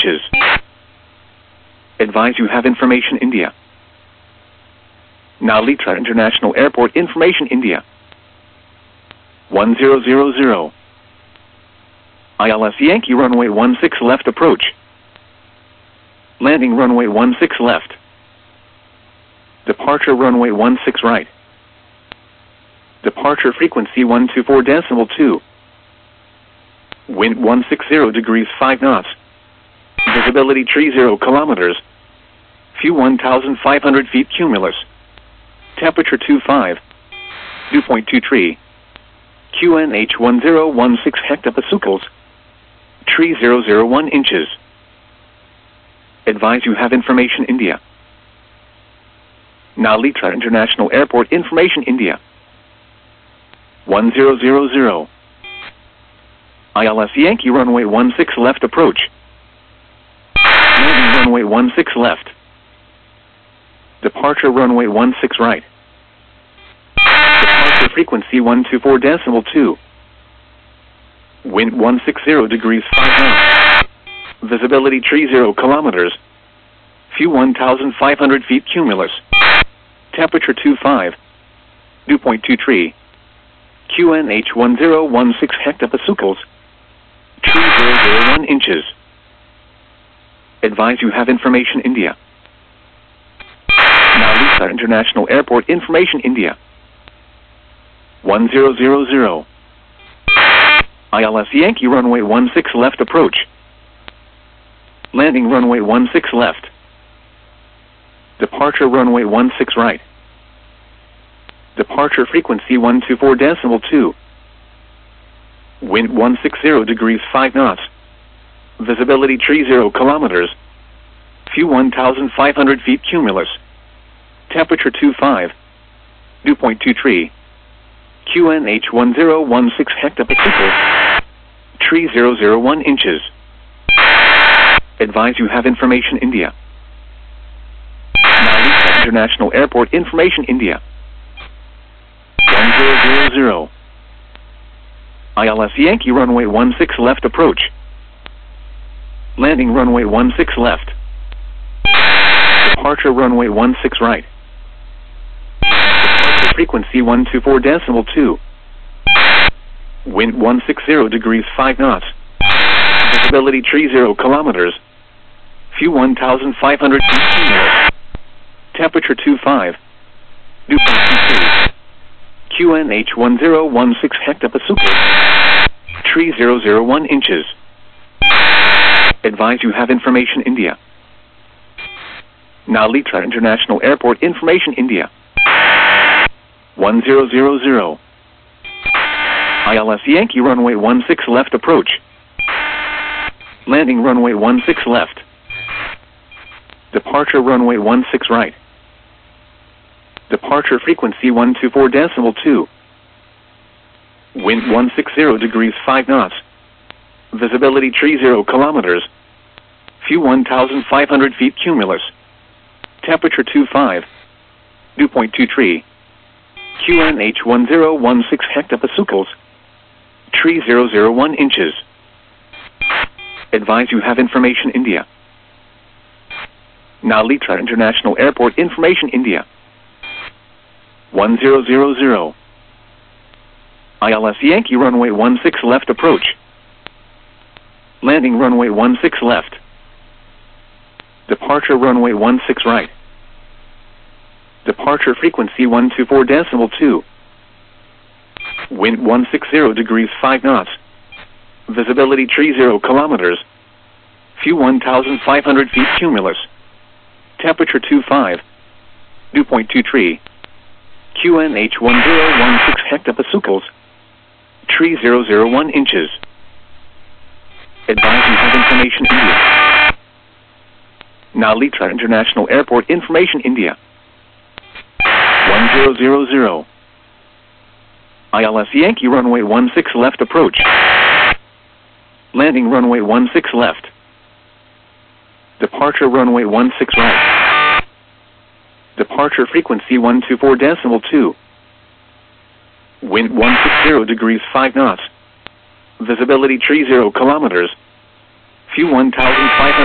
inches. Advise you have information India. Now Litra International Airport information India. 1000. ILS Yankee runway 16 left approach. Landing runway 16 left. Departure runway 16 right. Departure frequency 124.2. Wind 160 degrees 5 knots. Visibility 30 kilometers. Few 1,500 feet cumulus. Temperature 25. Dew point 23. QNH 1016 hectopascals. Tree 001 inches. Advise you have information India. Now Litra International Airport information India. 1000. ILS Yankee runway 16 left approach. Landing runway 16 left. Departure runway 16 right. Departure frequency 124.2. Wind 160 degrees 5 knots. Visibility 30 kilometers. Few 1,500 feet cumulus. Temperature 25. Dew point 23. QNH 1016 hectopascals. Tree 001 inches. Advise you have information India. Now Litra International Airport information India. 1000. ILS Yankee runway 16 left approach. Landing runway 16 left. Departure runway 16 right. Departure frequency 124.2. Wind 160 degrees 5 knots. Visibility 30 kilometers. Few 1,500 feet cumulus. Temperature 25. Dew point 23. QNH 1016 hectopascals. Tree 001 inches. Advise you have information India. Now Litra International Airport information India. 1000. ILS Yankee runway 16 left approach. Landing runway 16 left. Departure runway 16 right. Departure frequency 124.2. Wind 160 degrees 5 knots. Visibility 30 kilometers. Few 1,500 feet cumulus. Temperature 25. Dew point 23. QNH 1016 hectopascals. Tree 001 inches. Advise you have information India. Now Litra International Airport information India. 1000. ILS Yankee runway 16 left approach. Landing runway 16 left. Departure runway 16 right. Departure frequency 124.2. Wind 160 degrees 5 knots. Visibility 30 kilometers. Few 1,500 feet cumulus. Temperature 25. Dew point 23. QNH 1016 hectopascals. Tree 001 inches. Advise you have information India. Now Litra International Airport information India. 1000. ILS Yankee runway 16 left approach. Landing runway 16 left. Departure runway 16 right. Departure frequency 124.2. Wind 160 degrees 5 knots. Visibility 30 kilometers. Few 1,500 feet cumulus. Temperature 25. Dew point 23. QNH 1016 hectopascals. Tree 001 inches. Advise you have information India. Now Litra International Airport information India. 1000. ILS Yankee runway 16 left approach. Landing runway 16 left. Departure runway 16 right. Departure frequency 124.2. Wind 160 degrees 5 knots. Visibility 30 kilometers. Few 1,500